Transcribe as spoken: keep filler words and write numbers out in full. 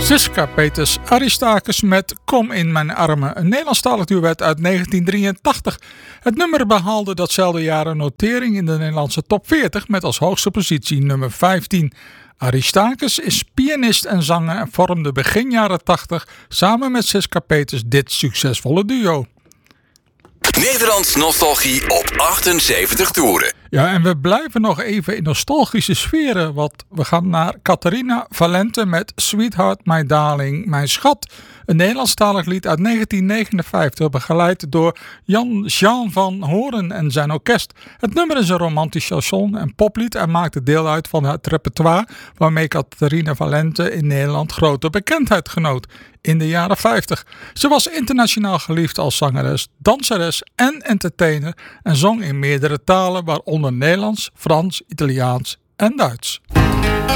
Siska Peters Aristakis met Kom in mijn armen, een Nederlandstalig duet uit negentien drieëntachtig. Het nummer behaalde datzelfde jaar een notering in de Nederlandse top veertig met als hoogste positie nummer vijftien. Aristakis is pianist en zanger en vormde begin jaren tachtig samen met Siska Peters dit succesvolle duo. Nederlands nostalgie op achtenzeventig toeren. Ja, en we blijven nog even in nostalgische sferen, want we gaan naar Catharina Valente met Sweetheart, My Darling, Mijn Schat. Een Nederlandstalig lied uit negentien negenenvijftig, begeleid door Jan Jean van Hoorn en zijn orkest. Het nummer is een romantisch chanson en poplied en maakte deel uit van het repertoire waarmee Catharina Valente in Nederland grote bekendheid genoot in de jaren vijftig. Ze was internationaal geliefd als zangeres, danseres en entertainer en zong in meerdere talen, waaronder Nederlands, Frans, Italiaans en Duits.